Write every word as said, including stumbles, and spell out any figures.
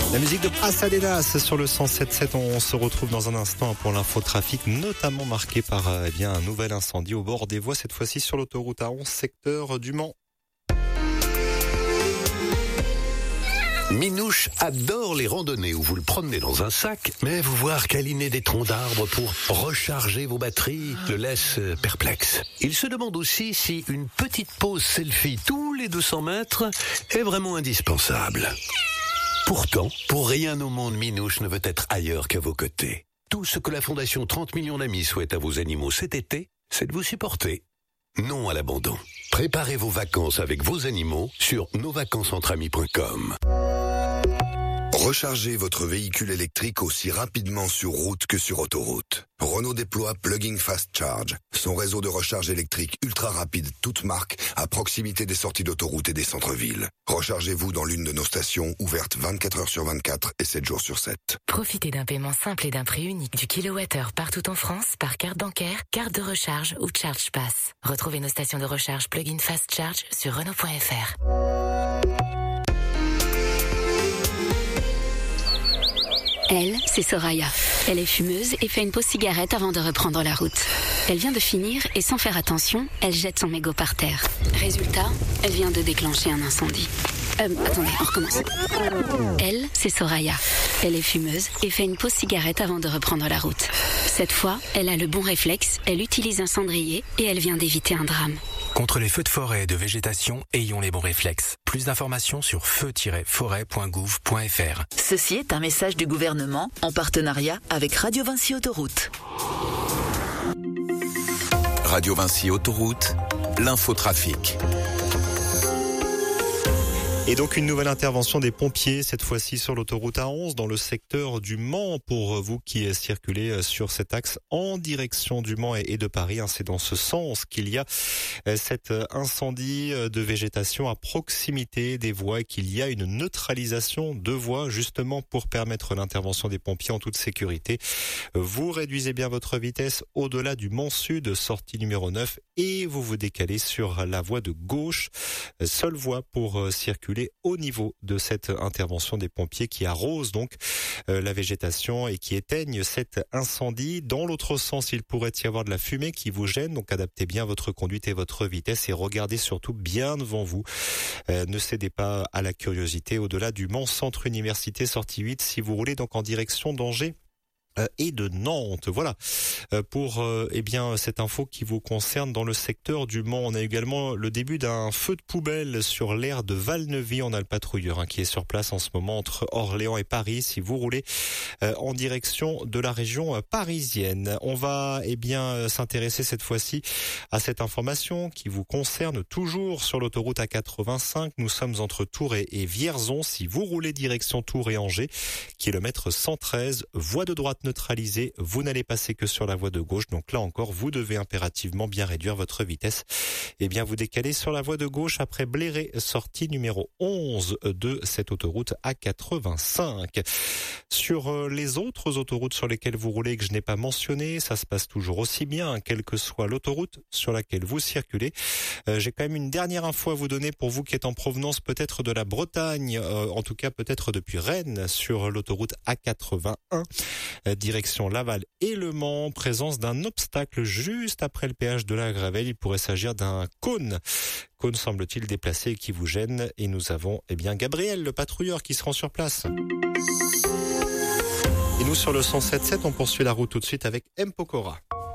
La musique de Pasadenas sur le cent sept virgule sept. On se retrouve dans un instant pour l'infotrafic, notamment marqué par eh bien, un nouvel incendie au bord des voies, cette fois-ci sur l'autoroute A onze, secteur du Mans. Minouche adore les randonnées où vous le promenez dans un sac, mais vous voir câliner des troncs d'arbres pour recharger vos batteries le laisse perplexe. Il se demande aussi si une petite pause selfie tous les deux cents mètres est vraiment indispensable. Pourtant, pour rien au monde, Minouche ne veut être ailleurs qu'à vos côtés. Tout ce que la Fondation trente millions d'amis souhaite à vos animaux cet été, c'est de vous supporter. Non à l'abandon. Préparez vos vacances avec vos animaux sur nos vacances entre amis point com. Rechargez votre véhicule électrique aussi rapidement sur route que sur autoroute. Renault déploie Plug-in Fast Charge, son réseau de recharge électrique ultra rapide, toute marque, à proximité des sorties d'autoroute et des centres-villes. Rechargez-vous dans l'une de nos stations, ouvertes vingt-quatre heures sur vingt-quatre et sept jours sur sept. Profitez d'un paiement simple et d'un prix unique du kilowattheure partout en France par carte bancaire, carte de recharge ou Charge Pass. Retrouvez nos stations de recharge Plug-in Fast Charge sur Renault point F R. Elle, c'est Soraya. Elle est fumeuse et fait une pause cigarette avant de reprendre la route. Elle vient de finir et sans faire attention, elle jette son mégot par terre. Résultat, elle vient de déclencher un incendie. Euh, attendez, on recommence. Elle, c'est Soraya. Elle est fumeuse et fait une pause cigarette avant de reprendre la route. Cette fois, elle a le bon réflexe, elle utilise un cendrier et elle vient d'éviter un drame. Contre les feux de forêt et de végétation, ayons les bons réflexes. Plus d'informations sur feu tiret forêt point gouv point f r. Ceci est un message du gouvernement en partenariat avec Radio Vinci Autoroute. Radio Vinci Autoroute, l'infotrafic. Et donc une nouvelle intervention des pompiers, cette fois-ci sur l'autoroute A onze, dans le secteur du Mans, pour vous qui circulez sur cet axe en direction du Mans et de Paris. C'est dans ce sens qu'il y a cet incendie de végétation à proximité des voies et qu'il y a une neutralisation de voies, justement pour permettre l'intervention des pompiers en toute sécurité. Vous réduisez bien votre vitesse au-delà du Mans Sud, sortie numéro neuf, et vous vous décalez sur la voie de gauche, seule voie pour circuler au niveau de cette intervention des pompiers qui arrosent donc euh, la végétation et qui éteignent cet incendie. Dans l'autre sens, il pourrait y avoir de la fumée qui vous gêne, donc adaptez bien votre conduite et votre vitesse et regardez surtout bien devant vous. Euh, ne cédez pas à la curiosité au-delà du Mans Centre Université sortie huit si vous roulez donc en direction d'Angers et de Nantes. Voilà pour euh, eh bien cette info qui vous concerne dans le secteur du Mans. On a également le début d'un feu de poubelle sur l'aire de Valneuvy. On a le patrouilleur hein, qui est sur place en ce moment entre Orléans et Paris si vous roulez euh, en direction de la région euh, parisienne. On va eh bien s'intéresser cette fois-ci à cette information qui vous concerne toujours sur l'autoroute A quatre-vingt-cinq. Nous sommes entre Tours et, et Vierzon. Si vous roulez direction Tours et Angers, kilomètre cent treize, voie de droite neutralisée, vous n'allez passer que sur la voie de gauche. Donc là encore, vous devez impérativement bien réduire votre vitesse et bien vous décaler sur la voie de gauche après Bléré, sortie numéro onze de cette autoroute A quatre-vingt-cinq. Sur les autres autoroutes sur lesquelles vous roulez que je n'ai pas mentionné, ça se passe toujours aussi bien, quelle que soit l'autoroute sur laquelle vous circulez. Euh, j'ai quand même une dernière info à vous donner pour vous qui êtes en provenance peut-être de la Bretagne, euh, en tout cas peut-être depuis Rennes, sur l'autoroute A quatre-vingt-un. Euh, direction Laval et Le Mans, présence d'un obstacle juste après le péage de la Gravelle. Il pourrait s'agir d'un cône. Cône semble-t-il déplacé qui vous gêne. Et nous avons eh bien Gabriel, le patrouilleur, qui se rend sur place. Et nous sur le cent sept virgule sept, on poursuit la route tout de suite avec M. Pokora.